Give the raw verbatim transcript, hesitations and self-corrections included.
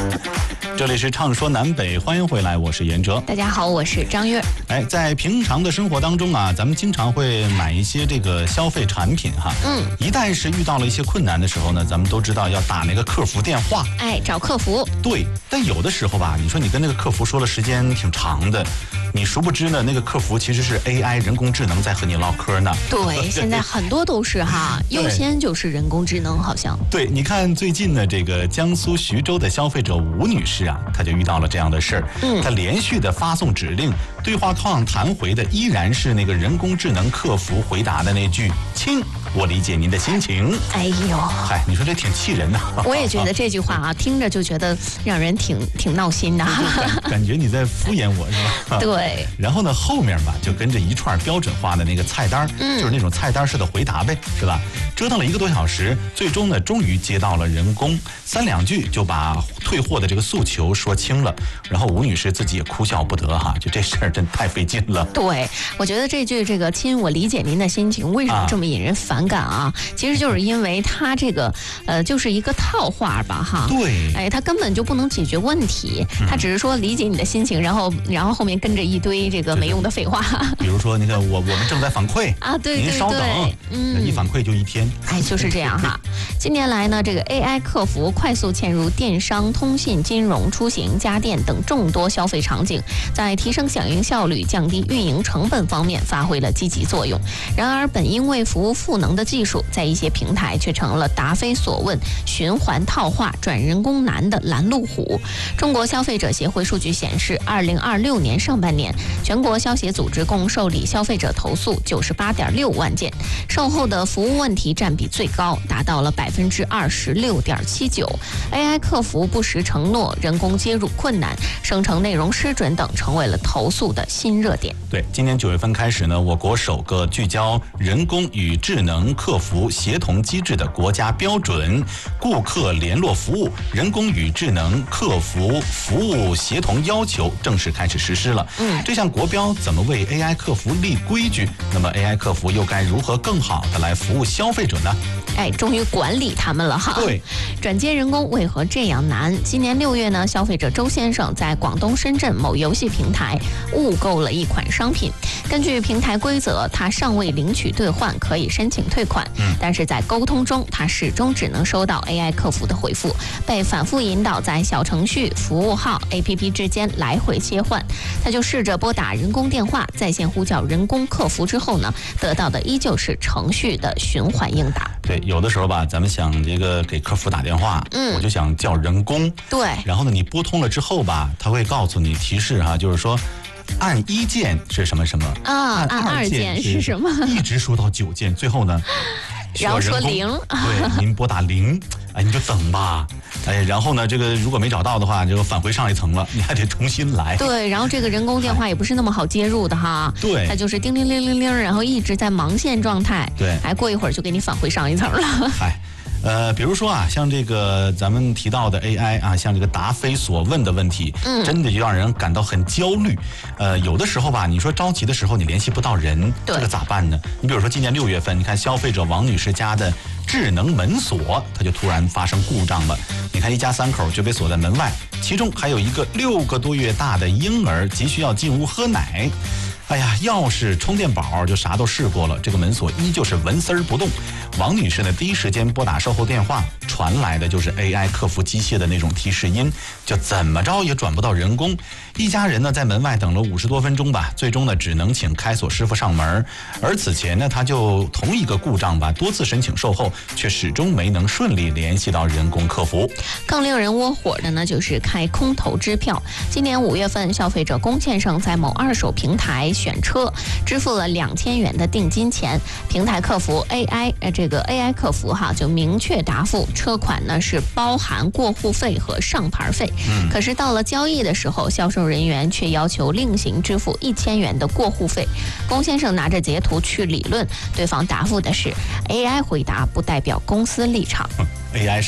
这里是畅说南北，欢迎回来，我是严哲。 大家好，我是张月。 哎，在平常的生活当中啊，咱们经常会买一些这个消费产品哈。嗯。一旦是遇到了一些困难的时候呢，咱们都知道要打那个客服电话。 哎，找客服。 对，但有的时候吧，你说你跟那个客服说了时间挺长的，你殊不知呢，那个客服其实是 A I 人工智能在和你唠嗑呢。 对，现在很多都是哈，优先就是人工智能，好像。 对，你看最近呢，这个江苏徐州的消费者吴女士啊，她就遇到了这样的事儿。嗯，她连续的发送指令，对话框弹回的依然是那个人工智能客服回答的那句“亲，我理解您的心情”。 哎呦， 嗨，你说这挺气人的。 我也觉得这句话啊，听着就觉得让人挺挺闹心的。 感感觉你在敷衍我是吧？ 对。 然后呢，后面吧就跟着一串标准化的那个菜单，嗯，就是那种菜单式的回答呗，是吧？折腾了一个多小时，最终呢，终于接到了人工，三两句就把退货的这个诉求说清了。然后吴女士自己也哭笑不得哈，就这事儿真太费劲了。 对，我觉得这句这个亲，我理解您的心情，为什么这么引人反感啊？啊其实就是因为它这个呃就是一个套话吧哈。 对。 哎，它根本就不能解决问题，它只是说理解你的心情，然后然后后面跟着一堆这个没用的废话。 比如说，你看我我们正在反馈啊，对对对， 您稍等，嗯，一反馈就一天。 哎，就是这样哈。近年来呢，这个 A I 客服快速嵌入电商、通信、金融、出行、家电等众多消费场景，在提升响应效率、降低运营成本方面发挥了积极作用。然而，本应为服务赋能的技术，在一些平台却成了答非所问、循环套话、转人工难的拦路虎。中国消费者协会数据显示，二零二六年上半年，全国消协组织共受理消费者投诉九十八点六万件，售后的服务问题占比最高，达到了百分之二十六点七九。A I 客服不实承诺、人工接入困难、生成内容失准等，成为了投诉的新热点。 对，今年九月份开始呢，我国首个聚焦人工与智能客服协同机制的国家标准《顾客联络服务人工与智能客服服务协同要求》正式开始实施了。嗯，这项国标怎么为 A I 客服立规矩？那么 A I 客服又该如何更好的来服务消费者呢？ 哎，终于管理他们了哈。 对， 转接人工为何这样难？今年六月呢，消费者周先生在广东深圳某游戏平台误购了一款商品。根据平台规则，他尚未领取兑换，可以申请退款。嗯，但是在沟通中，他始终只能收到 A I 客服的回复，被反复引导在小程序、服务号、A P P 之间来回切换。他就试着拨打人工电话，在线呼叫人工客服之后呢，得到的依旧是程序的循环应答。 对，有的时候吧，咱们想这个给客服打电话，嗯，我就想叫人工， 对， 然后呢，你拨通了之后吧，他会告诉你提示哈，就是说，按一键是什么什么啊，按二键是什么， 一直说到九键，最后呢， 然后说零， 对，您拨打零，哎，你就等吧，哎，然后呢，这个如果没找到的话，就返回上一层了，你还得重新来。 对，然后这个人工电话也不是那么好接入的哈， 对， 它就是叮铃铃铃铃，然后一直在忙线状态， 对， 还过一会儿就给你返回上一层了。 嗨。呃，比如说啊，像这个咱们提到的 A I 啊，像这个答非所问的问题，嗯，真的就让人感到很焦虑。呃，有的时候吧，你说着急的时候你联系不到人，这个咋办呢？你比如说今年六月份，你看消费者王女士家的智能门锁，它就突然发生故障了。你看一家三口就被锁在门外，其中还有一个六个多月大的婴儿急需要进屋喝奶。哎呀，钥匙、充电宝就啥都试过了，这个门锁依旧是纹丝儿不动。王女士呢，第一时间拨打售后电话，传来的就是 A I 客服机械的那种提示音，就怎么着也转不到人工。一家人呢在门外等了五十多分钟吧，最终呢只能请开锁师傅上门。而此前呢，他就同一个故障吧，多次申请售后，却始终没能顺利联系到人工客服。 更令人窝火的呢，就是开空头支票。今年五月份，消费者龚先生在某二手平台选车，支付了两千元的定金钱，平台客服 A I 呃这个 A I 客服哈就明确答复，车款呢是包含过户费和上牌费。嗯，可是到了交易的时候，销售人员却要求另行支付一千元的过户费。龚先生拿着截图去理论，对方答复的是 A I 回答不代表公司立场。 A I